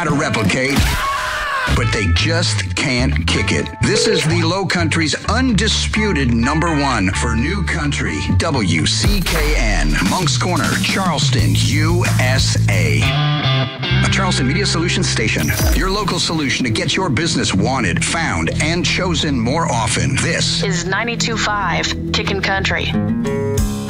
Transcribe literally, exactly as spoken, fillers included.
try to replicate, but they just can't kick it. This is the Low Country's undisputed number one for New Country, W C K N, Moncks Corner, Charleston, U S A. A Charleston Media Solutions station, your local solution to get your business wanted, found, and chosen more often. This is ninety-two point five Kickin' Country.